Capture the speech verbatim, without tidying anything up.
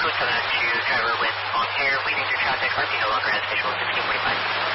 code seven two, driver with long hair, weaving through traffic, R P no longer has visual, sixteen forty-five.